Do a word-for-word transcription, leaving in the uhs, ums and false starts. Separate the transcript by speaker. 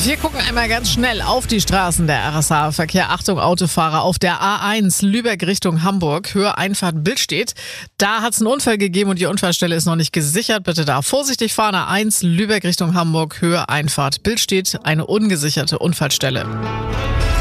Speaker 1: Wir gucken einmal ganz schnell auf die Straßen der R S A-Verkehr. Achtung, Autofahrer auf der A eins Lübeck Richtung Hamburg, Höhe Einfahrt Billstedt. Da hat es einen Unfall gegeben und die Unfallstelle ist noch nicht gesichert. Bitte da vorsichtig fahren. A eins Lübeck Richtung Hamburg, Höhe Einfahrt Billstedt, eine ungesicherte Unfallstelle.